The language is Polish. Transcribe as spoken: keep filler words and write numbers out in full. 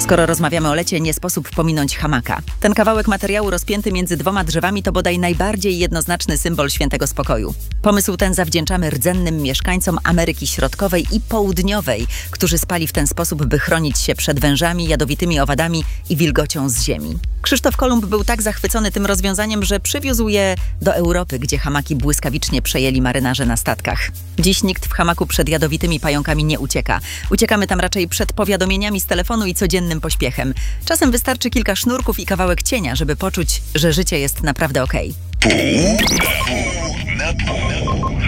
Skoro rozmawiamy o lecie, nie sposób pominąć hamaka. Ten kawałek materiału rozpięty między dwoma drzewami to bodaj najbardziej jednoznaczny symbol świętego spokoju. Pomysł ten zawdzięczamy rdzennym mieszkańcom Ameryki Środkowej i Południowej, którzy spali w ten sposób, by chronić się przed wężami, jadowitymi owadami i wilgocią z ziemi. Krzysztof Kolumb był tak zachwycony tym rozwiązaniem, że przywiózł je do Europy, gdzie hamaki błyskawicznie przejęli marynarze na statkach. Dziś nikt w hamaku przed jadowitymi pająkami nie ucieka. Uciekamy tam raczej przed powiadomieniami z telefonu i codziennym pośpiechem. Czasem wystarczy kilka sznurków i kawałek cienia, żeby poczuć, że życie jest naprawdę okej. Pół na pół.